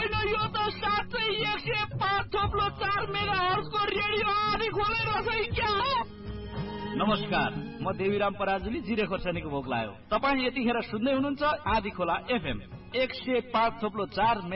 होइन यो त साँच्चै 105.4 मेगाहर्जको रेडियो आदि खोले रसै क्या हो। नमस्कार, म देवीराम पराजुली जिरे खोर्सानीको भोक लाग्यो। तपाईँ यतिखेर सुन्दै हुनुहुन्छ आदि खोला FM 105.4